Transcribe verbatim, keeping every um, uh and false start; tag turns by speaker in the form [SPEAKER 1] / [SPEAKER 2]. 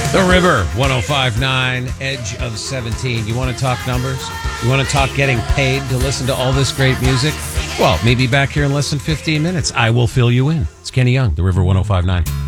[SPEAKER 1] The River, one oh five point nine, Edge of seventeen. You want to talk numbers? You want to talk getting paid to listen to all this great music? Well, maybe back here in less than fifteen minutes. I will fill you in. It's Kenny Young, The River one oh five point nine.